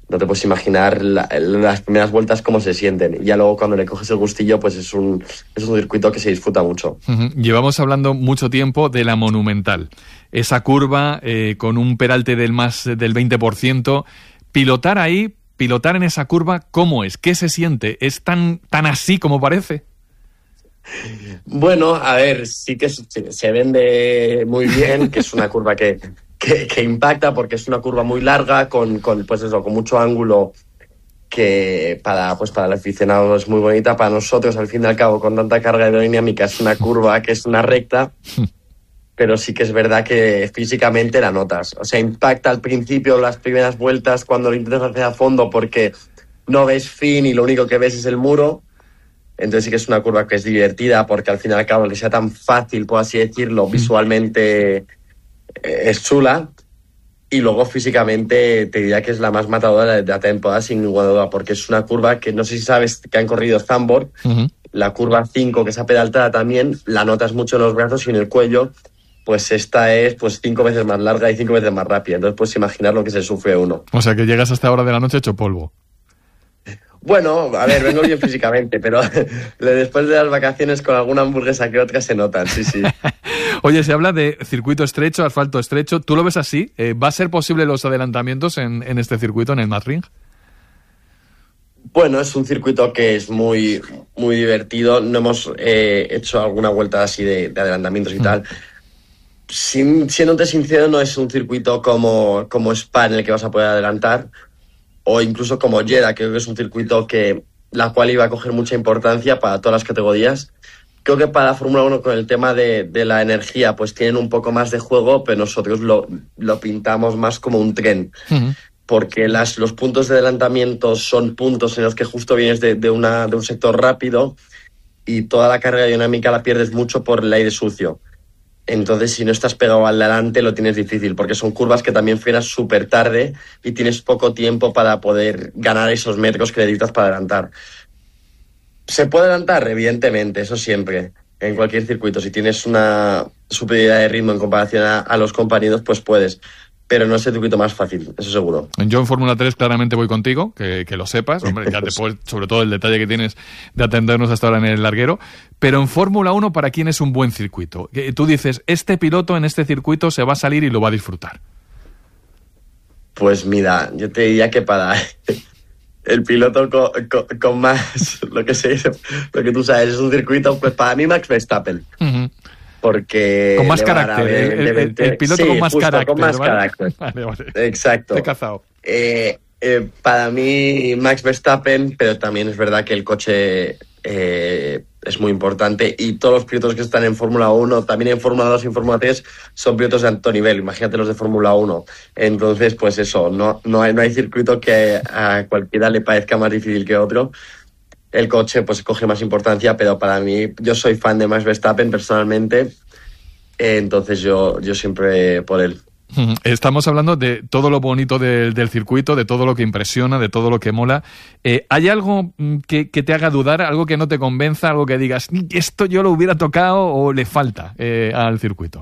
no te puedes imaginar las primeras vueltas cómo se sienten. Y ya luego cuando le coges el gustillo, pues es un circuito que se disfruta mucho. Llevamos hablando mucho tiempo de la Monumental. Esa curva con un peralte del más del 20%. Pilotar en esa curva, ¿cómo es? ¿Qué se siente? ¿Es tan así como parece? Bueno, a ver, sí que se vende muy bien, que es una curva que impacta, porque es una curva muy larga, con mucho ángulo, que para el aficionado es muy bonita. Para nosotros, al fin y al cabo, con tanta carga aerodinámica, es una curva que es una recta, pero sí que es verdad que físicamente la notas. O sea, impacta al principio, las primeras vueltas, cuando lo intentas hacer a fondo, porque no ves fin y lo único que ves es el muro. Entonces sí que es una curva que es divertida, porque al fin y al cabo, que sea tan fácil, por así decirlo, visualmente es chula. Y luego físicamente te diría que es la más matadora de la temporada, sin ninguna duda, porque es una curva que no sé si sabes que han corrido Zandvoort, la curva 5, que es apedaltada también, la notas mucho en los brazos y en el cuello. Pues esta es 5 veces más larga y 5 veces más rápida. Entonces puedes imaginar lo que se sufre uno. O sea que llegas a esta hora de la noche hecho polvo. Bueno, a ver, vengo bien físicamente, pero después de las vacaciones con alguna hamburguesa que otra se notan, sí. Oye, se habla de circuito estrecho, asfalto estrecho. ¿Tú lo ves así? ¿Va a ser posible los adelantamientos en este circuito, en el Nürburgring? Bueno, es un circuito que es muy, muy divertido. No hemos hecho alguna vuelta así de adelantamientos y tal. Siéndote sincero, no es un circuito como Spa en el que vas a poder adelantar, o incluso como Jeddah, creo que es un circuito la cual iba a coger mucha importancia para todas las categorías. Creo que para la Fórmula 1, con el tema de la energía, pues tienen un poco más de juego, pero nosotros lo pintamos más como un tren. Porque los puntos de adelantamiento son puntos en los que justo vienes de un sector rápido y toda la carga dinámica la pierdes mucho por el aire sucio. Entonces, si no estás pegado al delante, lo tienes difícil, porque son curvas que también frenas súper tarde y tienes poco tiempo para poder ganar esos metros que necesitas para adelantar. ¿Se puede adelantar? Evidentemente, eso siempre, en cualquier circuito. Si tienes una superioridad de ritmo en comparación a los compañeros, pues puedes. Pero no es el circuito más fácil, eso seguro. Yo en Fórmula 3 claramente voy contigo, que lo sepas. Hombre, ya después, sobre todo el detalle que tienes de atendernos hasta ahora en el larguero. Pero en Fórmula 1, ¿para quién es un buen circuito? Tú dices, este piloto en este circuito se va a salir y lo va a disfrutar. Pues mira, yo te diría que para el piloto con más, lo que tú sabes, es un circuito, pues para mí Max Verstappen. Porque con más carácter, el piloto con más carácter. Con más carácter. Vale. Exacto. Te he cazado. Para mí Max Verstappen, pero también es verdad que el coche es muy importante, y todos los pilotos que están en Fórmula 1, también en Fórmula 2 y en Fórmula 3, son pilotos de alto nivel. Imagínate los de Fórmula 1. Entonces, pues eso, no hay circuito que a cualquiera le parezca más difícil que otro. El coche pues coge más importancia, pero para mí, yo soy fan de Max Verstappen personalmente, entonces yo siempre por él. Estamos hablando de todo lo bonito del circuito, de todo lo que impresiona, de todo lo que mola. ¿Hay algo que te haga dudar, algo que no te convenza, algo que digas, esto yo lo hubiera tocado o le falta al circuito?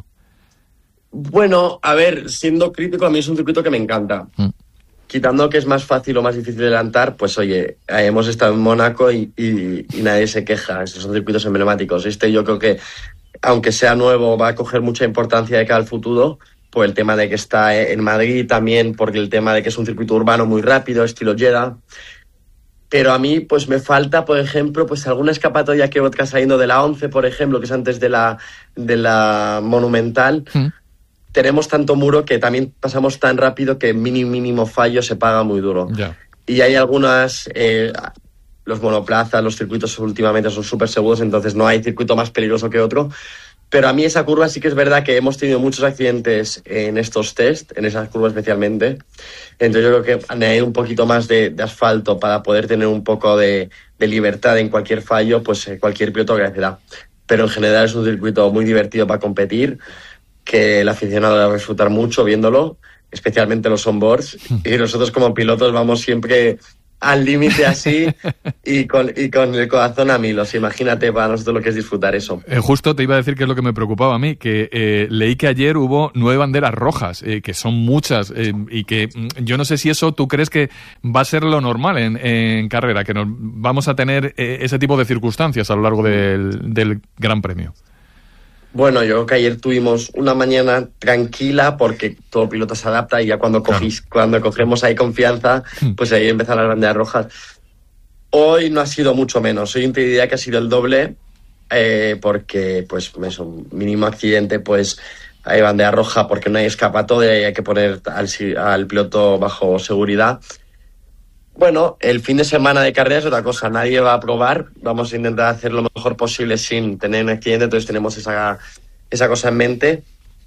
Bueno, a ver, siendo crítico, a mí es un circuito que me encanta. Quitando que es más fácil o más difícil de adelantar, pues oye, hemos estado en Mónaco y nadie se queja. Estos son circuitos emblemáticos. Yo creo que, aunque sea nuevo, va a coger mucha importancia de cara al futuro, por el tema de que está en Madrid también, porque el tema de que es un circuito urbano muy rápido, estilo Jeddah. Pero a mí pues me falta, por ejemplo, pues alguna escapatoria que otra saliendo de la 11, por ejemplo, que es antes de la Monumental. Tenemos tanto muro que también pasamos tan rápido que mínimo fallo se paga muy duro. Yeah. Y hay algunas, los monoplazas, los circuitos últimamente son súper seguros, entonces no hay circuito más peligroso que otro. Pero a mí esa curva sí que es verdad que hemos tenido muchos accidentes en estos test, en esas curvas especialmente. Entonces yo creo que añadir un poquito más de asfalto para poder tener un poco de libertad en cualquier fallo, pues cualquier piloto agradecerá. Pero en general es un circuito muy divertido para competir, que el aficionado va a disfrutar mucho viéndolo, especialmente los onboards, y nosotros como pilotos vamos siempre al límite así y con el corazón a mil. O sea, imagínate para nosotros lo que es disfrutar eso. Justo te iba a decir que es lo que me preocupaba a mí, que leí que ayer hubo 9 banderas rojas, que son muchas, y que yo no sé si eso tú crees que va a ser lo normal en carrera, que nos vamos a tener ese tipo de circunstancias a lo largo del Gran Premio. Bueno, yo creo que ayer tuvimos una mañana tranquila porque todo piloto se adapta y ya cuando cogemos ahí confianza, pues ahí empiezan las banderas rojas. Hoy no ha sido mucho menos. Hoy te diría que ha sido el doble porque, pues, eso, mínimo accidente, pues hay bandera roja porque no hay escapatoria y hay que poner al piloto bajo seguridad. Bueno, el fin de semana de carrera es otra cosa, nadie va a probar, vamos a intentar hacer lo mejor posible sin tener un accidente, entonces tenemos esa cosa en mente.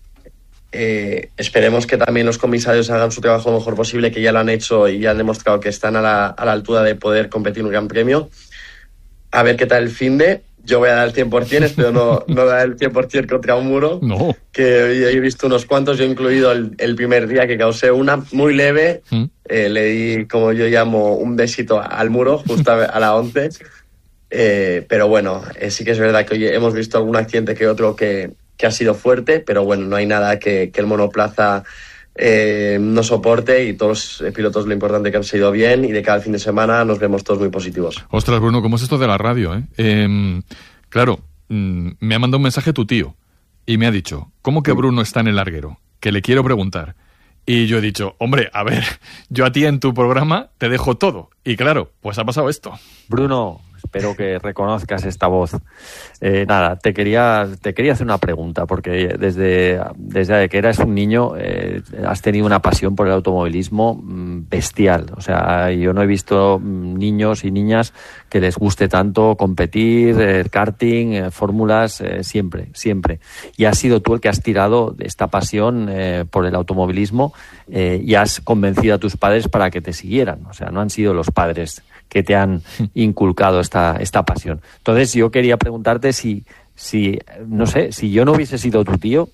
Esperemos que también los comisarios hagan su trabajo lo mejor posible, que ya lo han hecho y ya han demostrado que están a la altura de poder competir en un gran premio. A ver qué tal el finde. Yo voy a dar el 100%, espero no dar el 100% contra un muro, no. Que he visto unos cuantos, yo he incluido el primer día que causé una muy leve, le di, como yo llamo, un besito al muro, justo a la 11, pero bueno, sí que es verdad que hoy hemos visto algún accidente que otro que ha sido fuerte, pero bueno, no hay nada que el monoplaza no soporte y todos los pilotos lo importante que han sido bien y de cada fin de semana nos vemos todos muy positivos. Ostras, Bruno, ¿cómo es esto de la radio? Claro, me ha mandado un mensaje tu tío y me ha dicho, ¿cómo que Bruno está en el larguero? Que le quiero preguntar. Y yo he dicho, hombre, a ver, yo a ti en tu programa te dejo todo. Y claro, pues ha pasado esto. Bruno, espero que reconozcas esta voz. Nada, te quería hacer una pregunta, porque desde que eras un niño has tenido una pasión por el automovilismo bestial. O sea, yo no he visto niños y niñas que les guste tanto competir, karting, fórmulas, siempre. Y has sido tú el que has tirado esta pasión por el automovilismo y has convencido a tus padres para que te siguieran. O sea, no han sido los padres que te han inculcado esta pasión. Entonces yo quería preguntarte si no sé, si yo no hubiese sido tu tío,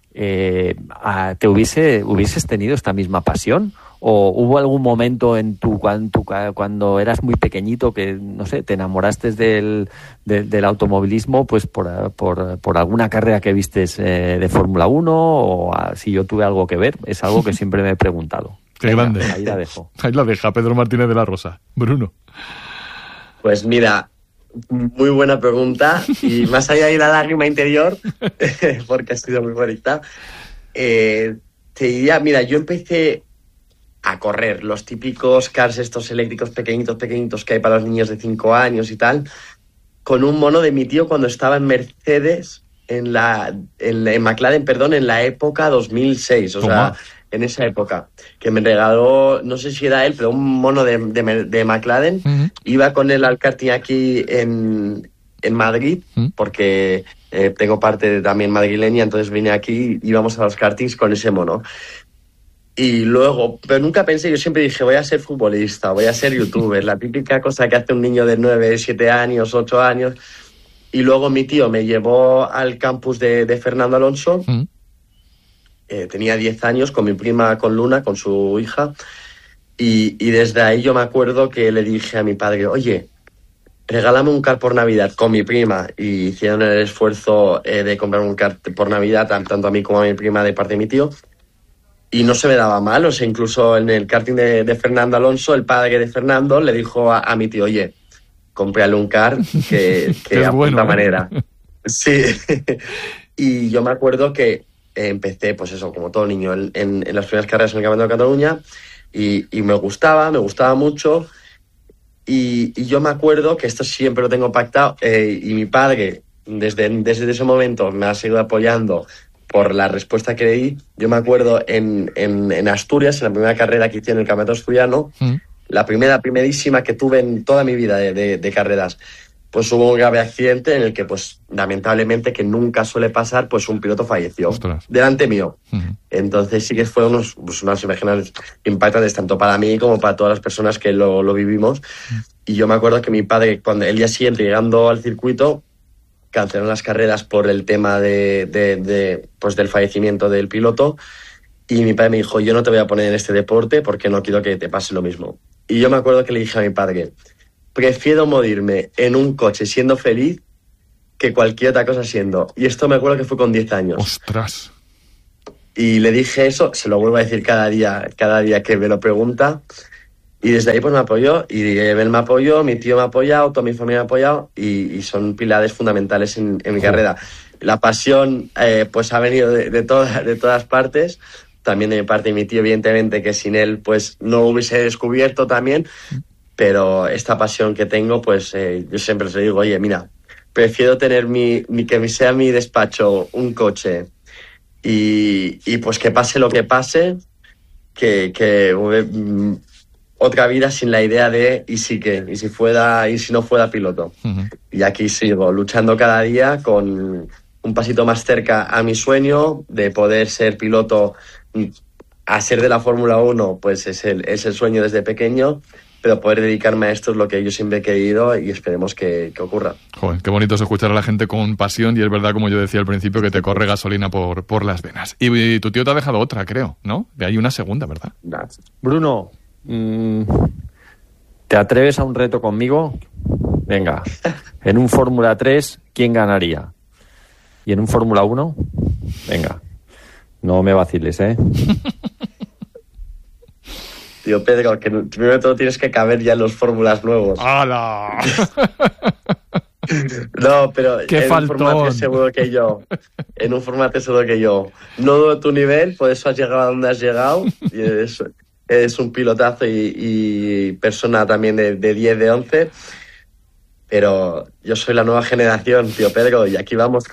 ¿te hubieses tenido esta misma pasión? ¿O hubo algún momento cuando eras muy pequeñito que, no sé, te enamoraste del automovilismo pues por alguna carrera que vistes de Fórmula 1 o si yo tuve algo que ver? Es algo que siempre me he preguntado. Qué grande. Ahí la dejo. Ahí la deja Pedro Martínez de la Rosa. Bruno. Pues mira, muy buena pregunta y más allá de la lágrima interior, porque ha sido muy bonita, te diría, mira, yo empecé a correr los típicos cars estos eléctricos pequeñitos que hay para los niños de 5 años y tal, con un mono de mi tío cuando estaba en Mercedes, en McLaren, perdón, en la época 2006, o sea, en esa época, que me regaló, no sé si era él, pero un mono de McLaren. Uh-huh. Iba con él al karting aquí en Madrid, porque tengo parte también madrileña, entonces vine aquí y íbamos a los kartings con ese mono. Y luego, pero nunca pensé, yo siempre dije, voy a ser futbolista, voy a ser youtuber, la típica cosa que hace un niño de 9, 7 años, 8 años. Y luego mi tío me llevó al campus de Fernando Alonso. Tenía 10 años con mi prima, con Luna, con su hija, y desde ahí yo me acuerdo que le dije a mi padre, oye, regálame un kart por Navidad con mi prima, y hicieron el esfuerzo de comprar un kart por Navidad, tanto a mí como a mi prima de parte de mi tío, y no se me daba mal. O sea, incluso en el karting de Fernando Alonso, el padre de Fernando le dijo a mi tío, oye, cómprale un kart que apunta bueno, manera. Sí, y yo me acuerdo que empecé, pues eso, como todo niño, en las primeras carreras en el Campeonato de Cataluña y me gustaba mucho y yo me acuerdo que esto siempre lo tengo pactado y mi padre desde ese momento me ha seguido apoyando por la respuesta que le di. Yo me acuerdo en Asturias, en la primera carrera que hice en el Campeonato Asturiano, la primerísima que tuve en toda mi vida de carreras, pues hubo un grave accidente en el que, pues, lamentablemente, que nunca suele pasar, pues un piloto falleció. Ostras. Delante mío. Entonces sí que fue unas imágenes impactantes, tanto para mí como para todas las personas que lo vivimos. Y yo me acuerdo que mi padre, cuando el día siguiente, llegando al circuito, canceló las carreras por el tema pues del fallecimiento del piloto. Y mi padre me dijo, yo no te voy a poner en este deporte porque no quiero que te pase lo mismo. Y yo me acuerdo que le dije a mi padre, prefiero morirme en un coche siendo feliz que cualquier otra cosa siendo. Y esto me acuerdo que fue con 10 años. ¡Ostras! Y le dije eso, se lo vuelvo a decir cada día que me lo pregunta. Y desde ahí pues me apoyó, y él me apoyó, mi tío me ha apoyado, toda mi familia me ha apoyado, y son pilares fundamentales en mi carrera. La pasión pues ha venido de todas partes, también de mi parte y mi tío, evidentemente, que sin él pues no lo hubiese descubierto también, pero esta pasión que tengo, pues yo siempre les digo, oye, mira, prefiero tener que sea mi despacho un coche y pues que pase lo que pase, que otra vida sin la idea de y si no fuera piloto. Uh-huh. Y aquí sigo luchando cada día con un pasito más cerca a mi sueño de poder ser piloto. A ser de la Fórmula 1 pues es el sueño desde pequeño, pero poder dedicarme a esto es lo que yo siempre he querido y esperemos que ocurra. Joder, qué bonito es escuchar a la gente con pasión, y es verdad, como yo decía al principio, que te corre gasolina por las venas. Y tu tío te ha dejado otra, creo, ¿no? Hay una segunda, ¿verdad? Bruno, ¿te atreves a un reto conmigo? Venga, en un Fórmula 3, ¿quién ganaría? ¿Y en un Fórmula 1? Venga, no me vaciles, ¿eh? Tío Pedro, que primero de todo tienes que caber ya en los fórmulas nuevos. ¡Hala! No, pero ¡qué en un formato seguro que yo. En un formato seguro que yo. No doy tu nivel, por eso has llegado a donde has llegado. Y eres un pilotazo y persona también de 10, de 11. Pero yo soy la nueva generación, tío Pedro, y aquí vamos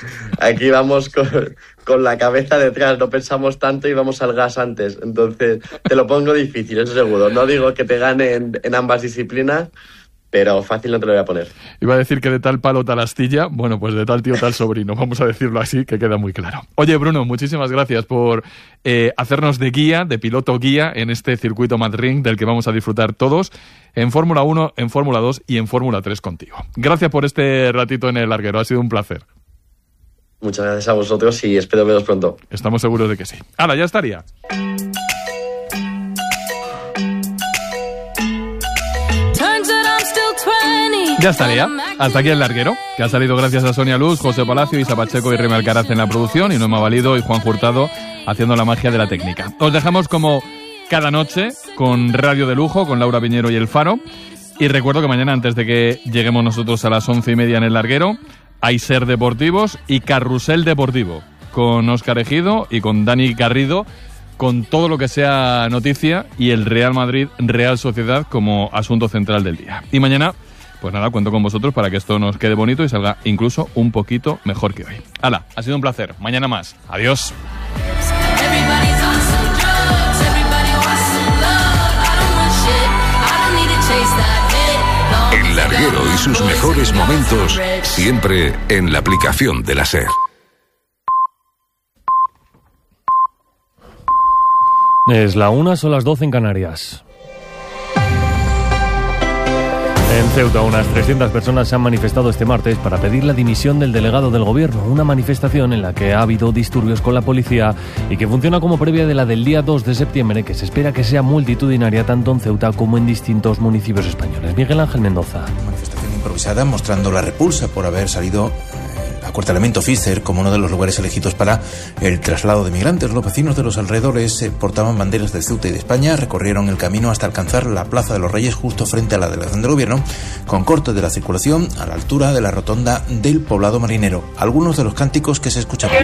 con la cabeza detrás, no pensamos tanto y vamos al gas antes. Entonces, te lo pongo difícil, eso seguro. No digo que te gane en ambas disciplinas, pero fácil no te lo voy a poner. Iba a decir que de tal palo tal astilla, bueno, pues de tal tío tal sobrino, vamos a decirlo así, que queda muy claro. Oye, Bruno, muchísimas gracias por hacernos de guía, de piloto guía, en este circuito Madrid del que vamos a disfrutar todos, en Fórmula 1, en Fórmula 2 y en Fórmula 3 contigo. Gracias por este ratito en el larguero, ha sido un placer. Muchas gracias a vosotros y espero veros pronto. Estamos seguros de que sí. ¡Hala, ya estaría! Ya estaría. Hasta aquí el larguero, que ha salido gracias a Sonia Luz, José Palacio, Isa Pacheco y Remy Alcaraz en la producción, y Noema Valido y Juan Hurtado haciendo la magia de la técnica. Os dejamos como cada noche con Radio de Lujo, con Laura Piñero y El Faro. Y recuerdo que mañana, antes de que lleguemos nosotros a las 11:30 en el larguero, hay Ser Deportivos y Carrusel Deportivo, con Óscar Ejido y con Dani Garrido, con todo lo que sea noticia y el Real Madrid, Real Sociedad como asunto central del día. Y mañana, pues nada, cuento con vosotros para que esto nos quede bonito y salga incluso un poquito mejor que hoy. ¡Hala! Ha sido un placer. Mañana más. Adiós. El larguero y sus mejores momentos siempre en la aplicación de la SER. Es la 1, son las 12 en Canarias. En Ceuta, unas 300 personas se han manifestado este martes para pedir la dimisión del delegado del gobierno. Una manifestación en la que ha habido disturbios con la policía y que funciona como previa de la del día 2 de septiembre, que se espera que sea multitudinaria tanto en Ceuta como en distintos municipios españoles. Miguel Ángel Mendoza. Manifestación improvisada mostrando la repulsa por haber salido acuartelamiento Pfizer como uno de los lugares elegidos para el traslado de migrantes. Los vecinos de los alrededores portaban banderas de Ceuta y de España, recorrieron el camino hasta alcanzar la Plaza de los Reyes justo frente a la delegación del gobierno, con cortes de la circulación a la altura de la rotonda del Poblado Marinero. Algunos de los cánticos que se escuchaban.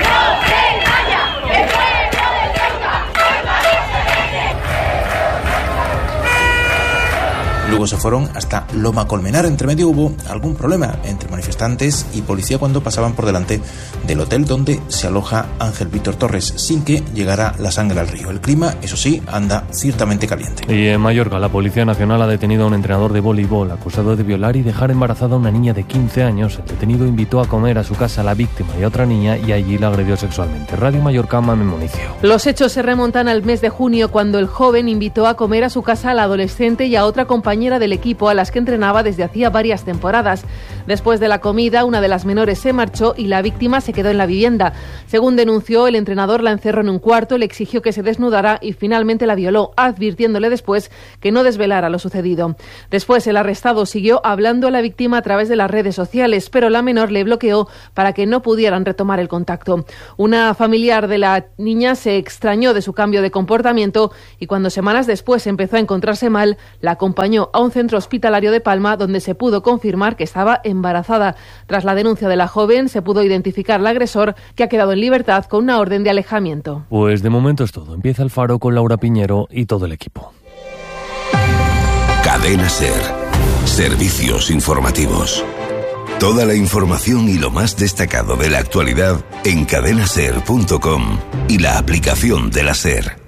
Luego se fueron hasta Loma Colmenar. Entre medio hubo algún problema entre manifestantes y policía cuando pasaban por delante del hotel donde se aloja Ángel Víctor Torres, sin que llegara la sangre al río. El clima, eso sí, anda ciertamente caliente. Y en Mallorca, la Policía Nacional ha detenido a un entrenador de voleibol acusado de violar y dejar embarazada a una niña de 15 años. El detenido invitó a comer a su casa a la víctima y a otra niña y allí la agredió sexualmente. Radio Mallorca, Mamen Municio. Los hechos se remontan al mes de junio, cuando el joven invitó a comer a su casa a la adolescente y a otra compañera compañera del equipo a las que entrenaba desde hacía varias temporadas. Después de la comida, una de las menores se marchó y la víctima se quedó en la vivienda. Según denunció, el entrenador la encerró en un cuarto, le exigió que se desnudara y finalmente la violó, advirtiéndole después que no desvelara lo sucedido. Después, el arrestado siguió hablando a la víctima a través de las redes sociales, pero la menor le bloqueó para que no pudieran retomar el contacto. Una familiar de la niña se extrañó de su cambio de comportamiento y cuando semanas después empezó a encontrarse mal, la acompañó a un centro hospitalario de Palma donde se pudo confirmar que estaba embarazada. Tras la denuncia de la joven, se pudo identificar al agresor, que ha quedado en libertad con una orden de alejamiento. Pues de momento es todo. Empieza el Faro con Laura Piñero y todo el equipo. Cadena SER. Servicios informativos. Toda la información y lo más destacado de la actualidad en cadenaser.com y la aplicación de la SER.